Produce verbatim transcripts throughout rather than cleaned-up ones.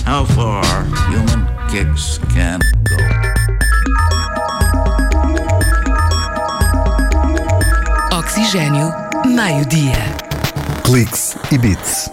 how far human kicks can go. Oxigênio, meio-dia. Cliques e Beats.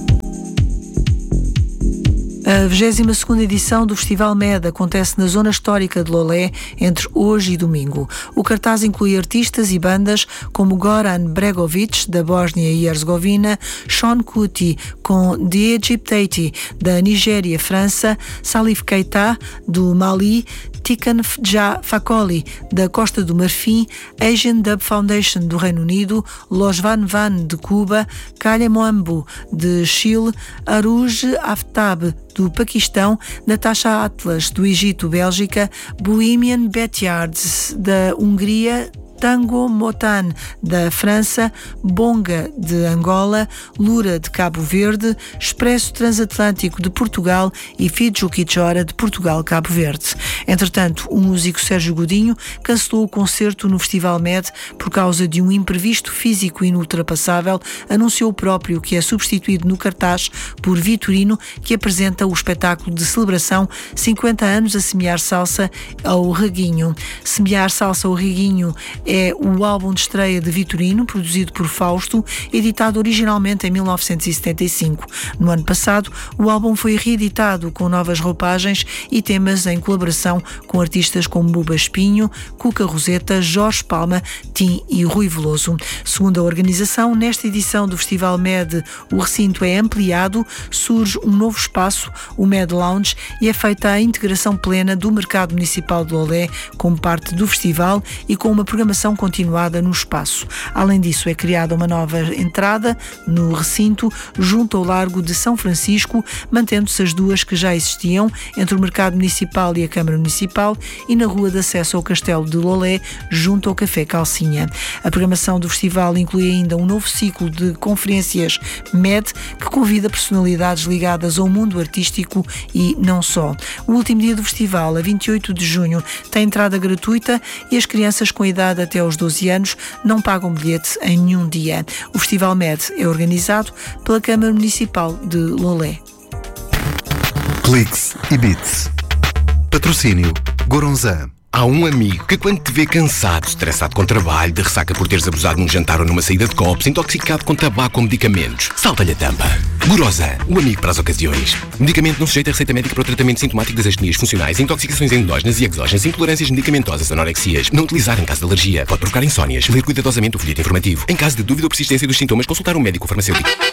A vigésima segunda edição do Festival Med acontece na zona histórica de Lolé entre hoje e domingo. O cartaz inclui artistas e bandas como Goran Bregovic, da Bósnia e Herzegovina, Sean Kuti, com The Egyptaiti, da Nigéria, França, Salif Keita, do Mali, Tikan Jah Fakoly, da Costa do Marfim, Asian Dub Foundation, do Reino Unido, Los Van Van, de Cuba, Kalya Moambo, de Chile, Arouj Aftab, do Paquistão, Natasha Atlas, do Egito, Bélgica, Bohemian Backyards, da Hungria, Tango Motan, da França, Bonga, de Angola, Lura, de Cabo Verde, Expresso Transatlântico, de Portugal e Fidjo Kichora, de Portugal, Cabo Verde. Entretanto, o músico Sérgio Godinho cancelou o concerto no Festival Med por causa de um imprevisto físico inultrapassável. Anunciou próprio que é substituído no cartaz por Vitorino, que apresenta o espetáculo de celebração cinquenta anos a Semear Salsa ao Reguinho. Semear Salsa ao Reguinho é o álbum de estreia de Vitorino, produzido por Fausto, editado originalmente em mil novecentos e setenta e cinco. No ano passado, o álbum foi reeditado com novas roupagens e temas em colaboração com artistas como Buba Espinho, Cuca Roseta, Jorge Palma, Tim e Rui Veloso. Segundo a organização, nesta edição do Festival Med, o recinto é ampliado, surge um novo espaço, o Med Lounge, e é feita a integração plena do mercado municipal de Lolé como parte do festival e com uma programação continuada no espaço. Além disso, é criada uma nova entrada no recinto junto ao Largo de São Francisco, mantendo-se as duas que já existiam entre o Mercado Municipal e a Câmara Municipal e na rua de acesso ao Castelo de Lolé, junto ao Café Calcinha. A programação do festival inclui ainda um novo ciclo de conferências Med que convida personalidades ligadas ao mundo artístico e não só. O último dia do festival, a vinte e oito de junho, tem entrada gratuita e as crianças com idade até aos doze anos não pagam bilhete em nenhum dia. O Festival Med é organizado pela Câmara Municipal de Lolé. Cliques e Beats. Patrocínio Goronzan. Há um amigo que quando te vê cansado, estressado com trabalho, de ressaca por teres abusado num jantar ou numa saída de copos, intoxicado com tabaco ou medicamentos, salta-lhe a tampa. Gorosan, o amigo para as ocasiões. Medicamento não sujeito a receita médica para o tratamento sintomático das astenias funcionais, intoxicações endógenas e exógenas, intolerâncias medicamentosas, anorexias. Não utilizar em caso de alergia. Pode provocar insónias. Ler cuidadosamente o folheto informativo. Em caso de dúvida ou persistência dos sintomas, consultar um médico farmacêutico.